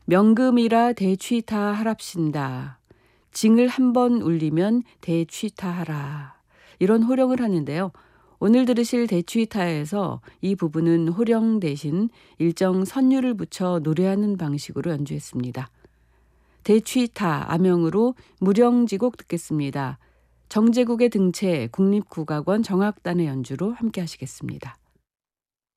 명금이라 대취타 하랍신다. 징을 한 번 울리면 대취타하라. 이런 호령을 하는데요. 오늘 들으실 대취타에서 이 부분은 호령 대신 일정 선율을 붙여 노래하는 방식으로 연주했습니다. 대취타 암영으로 무령지곡 듣겠습니다. 정제국의 등체 국립국악원 정악단의 연주로 함께 하시겠습니다.